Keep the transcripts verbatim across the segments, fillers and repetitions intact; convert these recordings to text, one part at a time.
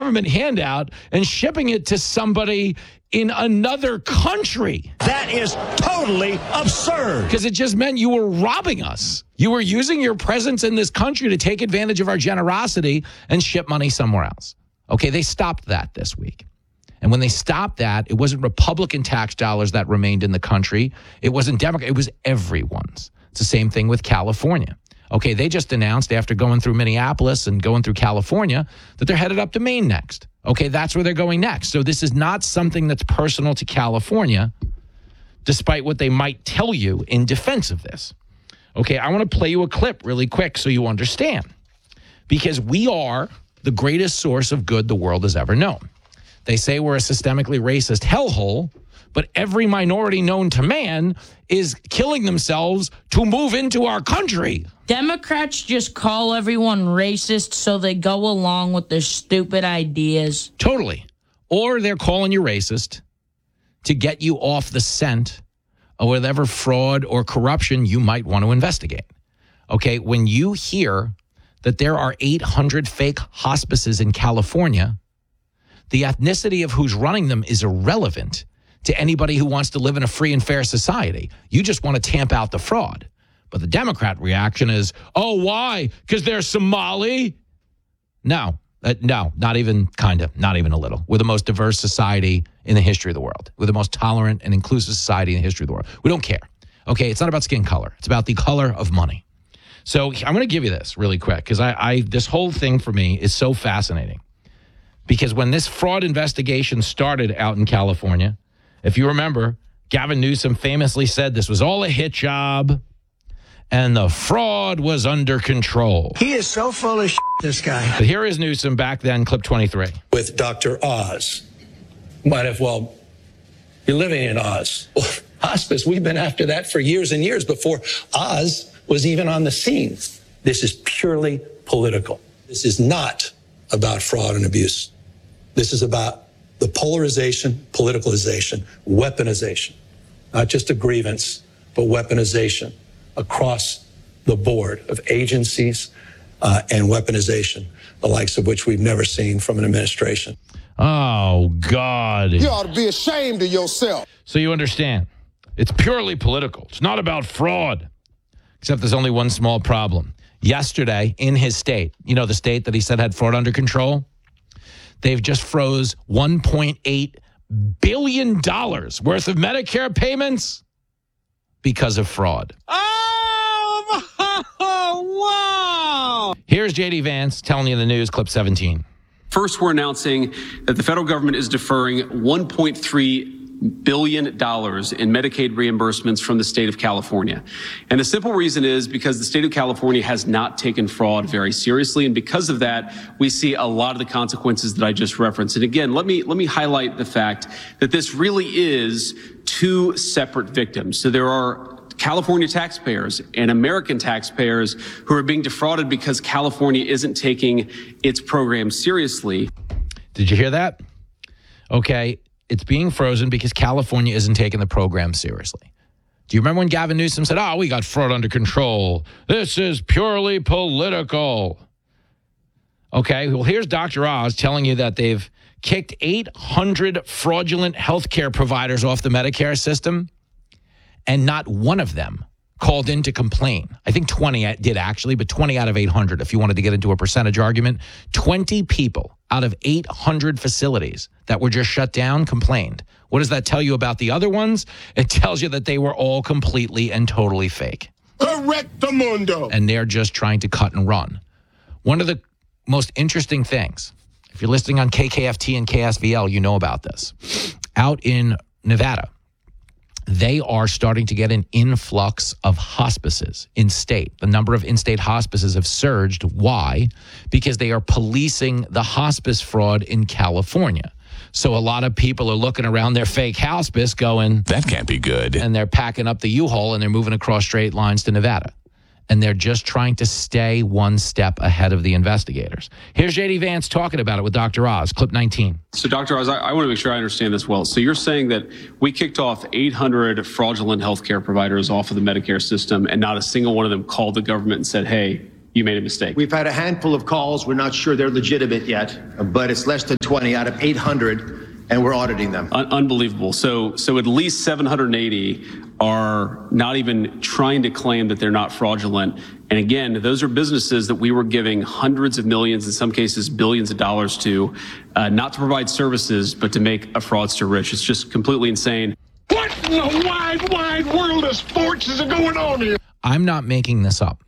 government handout and shipping it to somebody in another country. That is totally absurd. Because it just meant you were robbing us. You were using your presence in this country to take advantage of our generosity and ship money somewhere else. Okay, they stopped that this week. And when they stopped that, it wasn't Republican tax dollars that remained in the country. It wasn't Democrat. It was everyone's. It's the same thing with California. Okay, they just announced after going through Minneapolis and going through California that they're headed up to Maine next. Okay, that's where they're going next. So this is not something that's personal to California, despite what they might tell you in defense of this. Okay, I want to play you a clip really quick so you understand. Because we are the greatest source of good the world has ever known. They say we're a systemically racist hellhole, but every minority known to man is killing themselves to move into our country. Democrats just call everyone racist so they go along with their stupid ideas. Totally. Or they're calling you racist to get you off the scent of whatever fraud or corruption you might want to investigate. Okay, when you hear that there are eight hundred fake hospices in California, the ethnicity of who's running them is irrelevant to anybody who wants to live in a free and fair society. You just want to tamp out the fraud. But the Democrat reaction is, oh, why? Because they're Somali? No, uh, no, not even kind of, not even a little. We're the most diverse society in the history of the world. We're the most tolerant and inclusive society in the history of the world. We don't care. Okay, it's not about skin color. It's about the color of money. So I'm going to give you this really quick because I, I this whole thing for me is so fascinating. Because when this fraud investigation started out in California, if you remember, Gavin Newsom famously said this was all a hit job and the fraud was under control. He is so full of shit, this guy. But here is Newsom back then, clip twenty-three. With Doctor Oz. Might have, well, you're living in Oz. Well, hospice, we've been after that for years and years before Oz was even on the scene. This is purely political. This is not about fraud and abuse. This is about the polarization, politicalization, weaponization, not just a grievance, but weaponization across the board of agencies uh, and weaponization, the likes of which we've never seen from an administration. Oh, God. You ought to be ashamed of yourself. So you understand, it's purely political. It's not about fraud, except there's only one small problem. Yesterday, in his state, you know, the state that he said had fraud under control, they've just froze one point eight billion dollars worth of Medicare payments because of fraud. Oh, wow. Here's J D Vance telling you the news, clip seventeen. First, we're announcing that the federal government is deferring one point three billion dollars in Medicaid reimbursements from the state of California. And the simple reason is because the state of California has not taken fraud very seriously. And because of that, we see a lot of the consequences that I just referenced. And again, let me let me highlight the fact that this really is two separate victims. So there are California taxpayers and American taxpayers who are being defrauded because California isn't taking its program seriously. Did you hear that? Okay. It's being frozen because California isn't taking the program seriously. Do you remember when Gavin Newsom said, oh, we got fraud under control? This is purely political. Okay, well, here's Doctor Oz telling you that they've kicked eight hundred fraudulent healthcare providers off the Medicare system, and not one of them called in to complain. I think twenty did actually, but twenty out of eight hundred, if you wanted to get into a percentage argument, twenty people out of eight hundred facilities that were just shut down complained. What does that tell you about the other ones? It tells you that they were all completely and totally fake. Correctamundo. And they're just trying to cut and run. One of the most interesting things, if you're listening on K K F T and K S V L, you know about this. Out in Nevada, they are starting to get an influx of hospices in state. The number of in-state hospices have surged. Why? Because they are policing the hospice fraud in California. So a lot of people are looking around their fake hospice going, that can't be good. And they're packing up the U-Haul and they're moving across straight lines to Nevada. And they're just trying to stay one step ahead of the investigators. Here's J D Vance talking about it with Doctor Oz, clip nineteen. So, Doctor Oz, I, I want to make sure I understand this well. So you're saying that we kicked off eight hundred fraudulent healthcare providers off of the Medicare system, and not a single one of them called the government and said, hey, you made a mistake. We've had a handful of calls. We're not sure they're legitimate yet, but it's less than twenty out of eight hundred, and we're auditing them. Un- unbelievable. So, so at least seven hundred eighty are not even trying to claim that they're not fraudulent. And again, those are businesses that we were giving hundreds of millions, in some cases billions of dollars to, uh, not to provide services, but to make a fraudster rich. It's just completely insane. What in the wide, wide world of sports is going on here? I'm not making this up.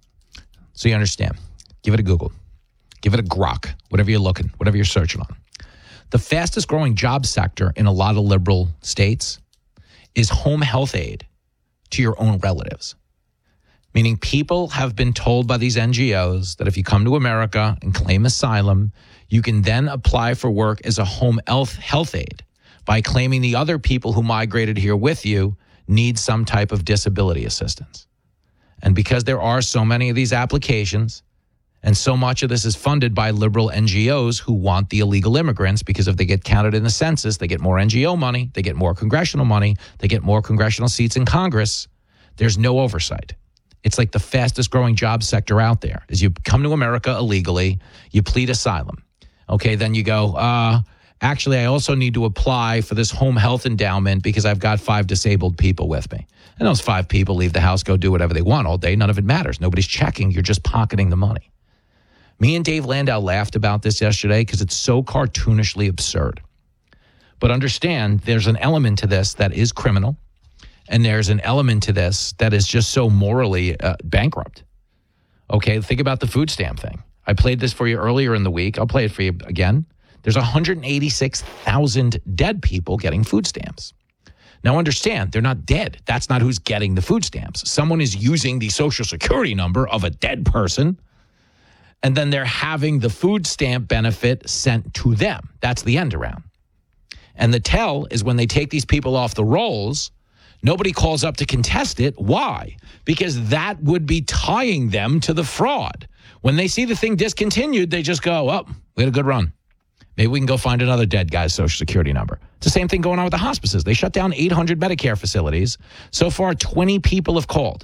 So you understand. Give it a Google. Give it a Grok, whatever you're looking, whatever you're searching on. The fastest growing job sector in a lot of liberal states is home health aid to your own relatives. Meaning people have been told by these N G Os that if you come to America and claim asylum, you can then apply for work as a home health health aid by claiming the other people who migrated here with you need some type of disability assistance. And because there are so many of these applications, and so much of this is funded by liberal N G Os who want the illegal immigrants, because if they get counted in the census, they get more N G O money, they get more congressional money, they get more congressional seats in Congress. There's no oversight. It's like the fastest growing job sector out there is you come to America illegally, you plead asylum. Okay, then you go, uh, actually, I also need to apply for this home health endowment because I've got five disabled people with me. And those five people leave the house, go do whatever they want all day. None of it matters. Nobody's checking. You're just pocketing the money. Me and Dave Landau laughed about this yesterday because it's so cartoonishly absurd. But understand, there's an element to this that is criminal, and there's an element to this that is just so morally uh, bankrupt. Okay, think about the food stamp thing. I played this for you earlier in the week. I'll play it for you again. There's one hundred eighty-six thousand dead people getting food stamps. Now understand, they're not dead. That's not who's getting the food stamps. Someone is using the Social Security number of a dead person, and then they're having the food stamp benefit sent to them. That's the end around. And the tell is when they take these people off the rolls, nobody calls up to contest it. Why? Because that would be tying them to the fraud. When they see the thing discontinued, they just go, oh, we had a good run. Maybe we can go find another dead guy's Social Security number. It's the same thing going on with the hospices. They shut down eight hundred Medicare facilities. So far, twenty people have called.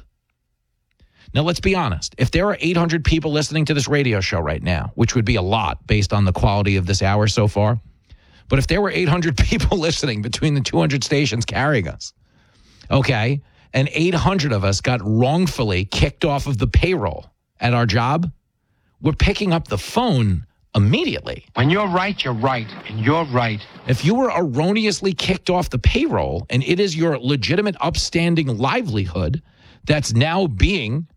Now, let's be honest. If there are eight hundred people listening to this radio show right now, which would be a lot based on the quality of this hour so far, but if there were eight hundred people listening between the two hundred stations carrying us, okay, and eight hundred of us got wrongfully kicked off of the payroll at our job, we're picking up the phone immediately. When you're right, you're right, and you're right. If you were erroneously kicked off the payroll and it is your legitimate, upstanding livelihood that's now being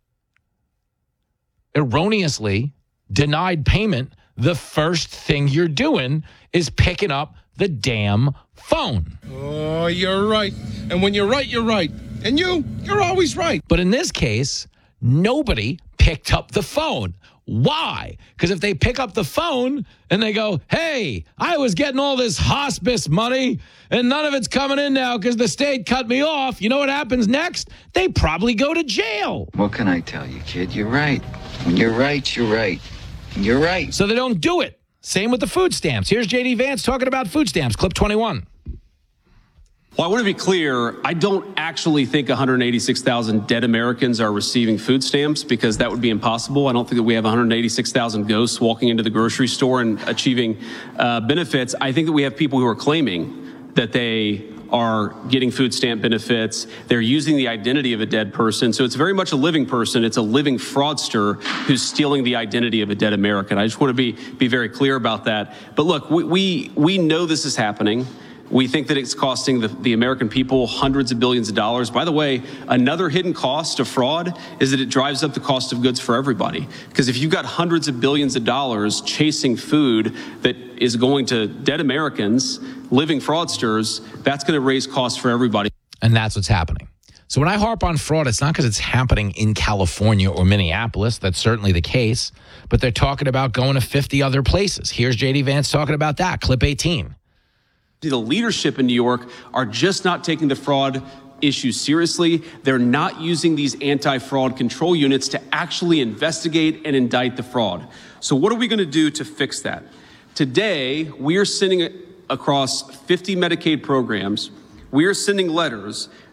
erroneously denied payment, the first thing you're doing is picking up the damn phone. Oh, you're right. And when you're right, you're right. And you, you're always right. But in this case, nobody picked up the phone. Why? Because if they pick up the phone and they go, hey, I was getting all this hospice money and none of it's coming in now because the state cut me off, you know what happens next? They probably go to jail. What can I tell you, kid? You're right. When you're right, you're right. You're right. So they don't do it. Same with the food stamps. Here's J D Vance talking about food stamps. Clip twenty-one. Well, I want to be clear. I don't actually think one hundred eighty-six thousand dead Americans are receiving food stamps, because that would be impossible. I don't think that we have one hundred eighty-six thousand ghosts walking into the grocery store and achieving uh, benefits. I think that we have people who are claiming that they are getting food stamp benefits. They're using the identity of a dead person. So it's very much a living person. It's a living fraudster who's stealing the identity of a dead American. I just want to be be very clear about that. But look, we we, we know this is happening. We think that it's costing the, the American people hundreds of billions of dollars. By the way, another hidden cost of fraud is that it drives up the cost of goods for everybody. Because if you've got hundreds of billions of dollars chasing food that is going to dead Americans, living fraudsters, that's going to raise costs for everybody. And that's what's happening. So when I harp on fraud, it's not because it's happening in California or Minneapolis. That's certainly the case. But they're talking about going to fifty other places. Here's J D Vance talking about that. Clip eighteen. The leadership in New York are just not taking the fraud issue seriously. They're not using these anti-fraud control units to actually investigate and indict the fraud. So what are we going to do to fix that? Today, we are sending across fifty Medicaid programs. We are sending letters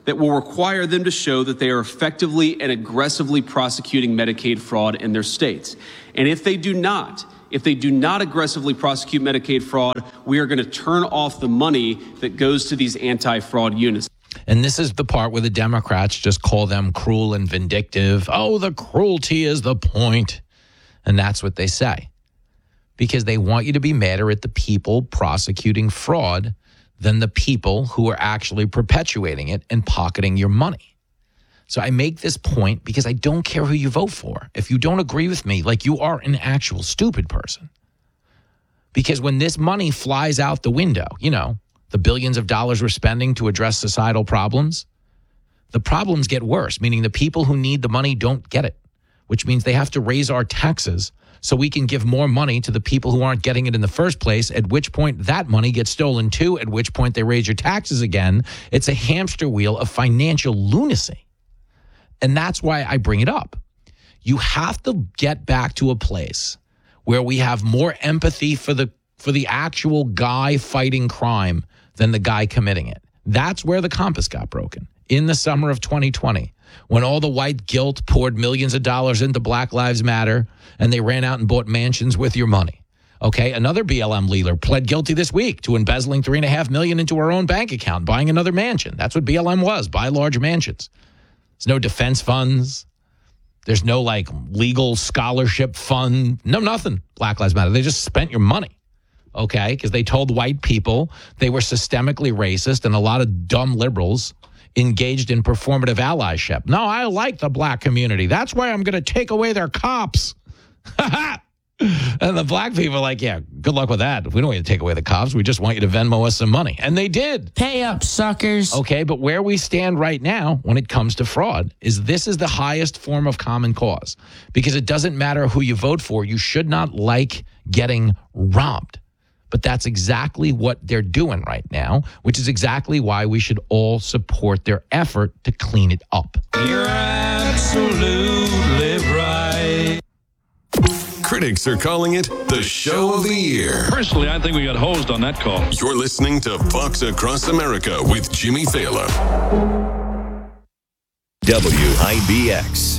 that will require them to show that they are effectively and aggressively prosecuting Medicaid fraud in their states. And if they do not, if they do not aggressively prosecute Medicaid fraud, we are going to turn off the money that goes to these anti-fraud units. And this is the part where the Democrats just call them cruel and vindictive. Oh, the cruelty is the point. And that's what they say. Because they want you to be madder at the people prosecuting fraud than the people who are actually perpetuating it and pocketing your money. So I make this point because I don't care who you vote for. If you don't agree with me, like, you are an actual stupid person. Because when this money flies out the window, you know, the billions of dollars we're spending to address societal problems, the problems get worse, meaning the people who need the money don't get it, which means they have to raise our taxes so we can give more money to the people who aren't getting it in the first place, at which point that money gets stolen too, at which point they raise your taxes again. It's a hamster wheel of financial lunacy. And that's why I bring it up. You have to get back to a place where we have more empathy for the for the actual guy fighting crime than the guy committing it. That's where the compass got broken. In the summer of twenty twenty, when all the white guilt poured millions of dollars into Black Lives Matter and they ran out and bought mansions with your money. Okay, another B L M leader pled guilty this week to embezzling three and a half million into her own bank account, buying another mansion. That's what B L M was, buy large mansions. There's no defense funds. There's no like legal scholarship fund. No, nothing. Black Lives Matter. They just spent your money. Okay, because they told white people they were systemically racist, and a lot of dumb liberals engaged in performative allyship. No, I like the black community. That's why I'm going to take away their cops. And the black people are like, yeah, good luck with that. We don't want you to take away the cops. We just want you to Venmo us some money. And they did. Pay up, suckers. Okay, but where we stand right now when it comes to fraud is this is the highest form of common cause. Because it doesn't matter who you vote for. You should not like getting robbed. But that's exactly what they're doing right now, which is exactly why we should all support their effort to clean it up. You're absolutely right. Critics are calling it the show of the year. Personally, I think we got hosed on that call. You're listening to Fox Across America with Jimmy Thaler. W I B X.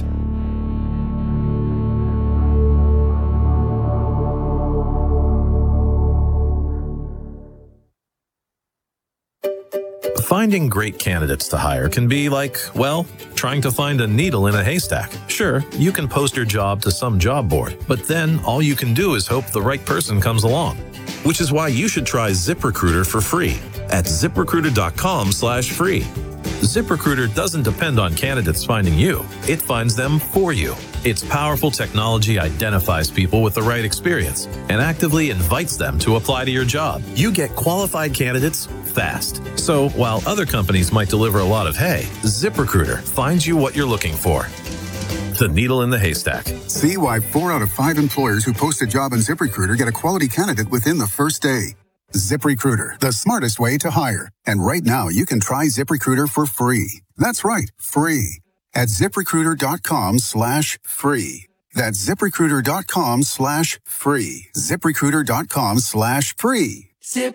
Finding great candidates to hire can be like, well, trying to find a needle in a haystack. Sure, you can post your job to some job board, but then all you can do is hope the right person comes along. Which is why you should try ZipRecruiter for free at ZipRecruiter.com slash free. ZipRecruiter doesn't depend on candidates finding you. It finds them for you. Its powerful technology identifies people with the right experience and actively invites them to apply to your job. You get qualified candidates fast. So while other companies might deliver a lot of hay, ZipRecruiter finds you what you're looking for. The needle in the haystack. See why four out of five employers who post a job on ZipRecruiter get a quality candidate within the first day. ZipRecruiter, the smartest way to hire. And right now, you can try ZipRecruiter for free. That's right, free. At ZipRecruiter.com slash free. That's ZipRecruiter.com slash free. ZipRecruiter.com slash free.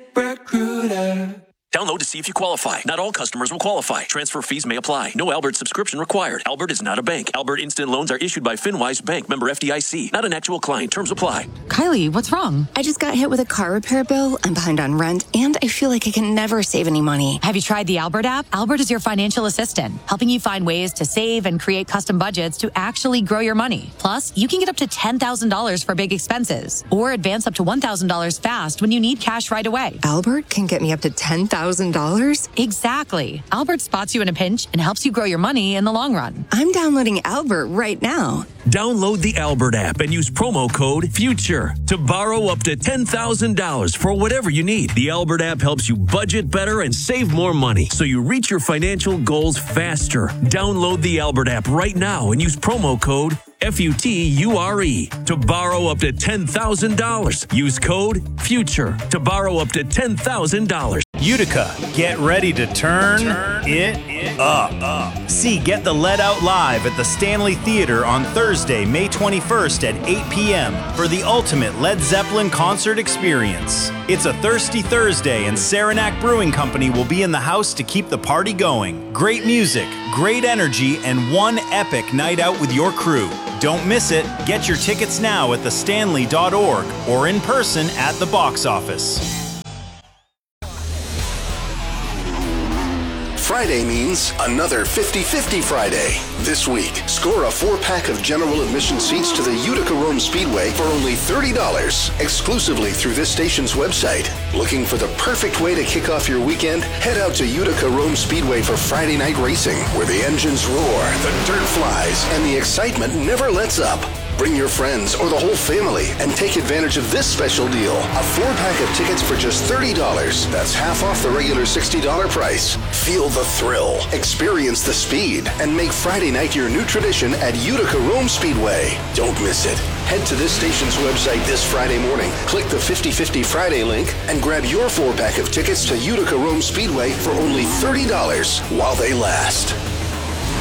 ZipRecruiter. Download to see if you qualify. Not all customers will qualify. Transfer fees may apply. No Albert subscription required. Albert is not a bank. Albert Instant Loans are issued by FinWise Bank, member F D I C. Not an actual client. Terms apply. Kylie, what's wrong? I just got hit with a car repair bill. I'm behind on rent, and I feel like I can never save any money. Have you tried the Albert app? Albert is your financial assistant, helping you find ways to save and create custom budgets to actually grow your money. Plus, you can get up to ten thousand dollars for big expenses, or advance up to one thousand dollars fast when you need cash right away. Albert can get me up to ten thousand dollars? Exactly. Albert spots you in a pinch and helps you grow your money in the long run. I'm downloading Albert right now. Download the Albert app and use promo code FUTURE to borrow up to ten thousand dollars for whatever you need. The Albert app helps you budget better and save more money so you reach your financial goals faster. Download the Albert app right now and use promo code F U T U R E to borrow up to ten thousand dollars. Use code FUTURE to borrow up to ten thousand dollars. Utica, get ready to turn, turn it up. up. See Get the Let Out live at the Stanley Theater on Thursday, May twenty-first at eight p.m. for the ultimate Led Zeppelin concert experience. It's a Thirsty Thursday, and Saranac Brewing Company will be in the house to keep the party going. Great music, great energy, and one epic night out with your crew. Don't miss it. Get your tickets now at the stanley dot org or in person at the box office. Friday means another fifty-fifty Friday. This week, score a four-pack of general admission seats to the Utica Rome Speedway for only thirty dollars, exclusively through this station's website. Looking for the perfect way to kick off your weekend? Head out to Utica Rome Speedway for Friday night racing, where the engines roar, the dirt flies, and the excitement never lets up. Bring your friends or the whole family and take advantage of this special deal. A four-pack of tickets for just thirty dollars. That's half off the regular sixty dollars price. Feel the thrill, experience the speed, and make Friday night your new tradition at Utica Rome Speedway. Don't miss it. Head to this station's website this Friday morning, click the fifty-fifty Friday link, and grab your four-pack of tickets to Utica Rome Speedway for only thirty dollars while they last.